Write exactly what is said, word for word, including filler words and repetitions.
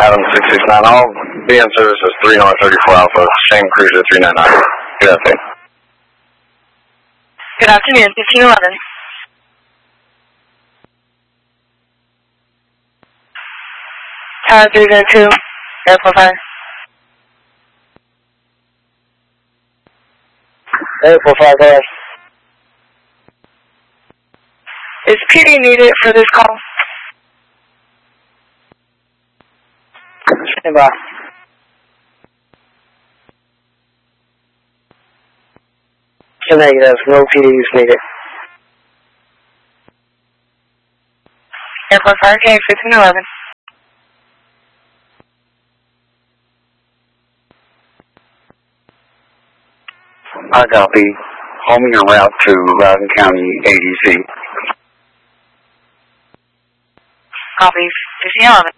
Adam six six nine. All be in service is three North thirty-four Alpha. Same cruiser three nine nine. Good afternoon. Good afternoon, fifteen eleven. Tower three zero two, Airport Fire. Airport Fire, go ahead. Is P D needed for this call? Stand by. Negative, no P D is needed. Airport Fire, K fifteen eleven. I copy. Homing en route to Loudoun County A D C. Copy, fifteen eleven.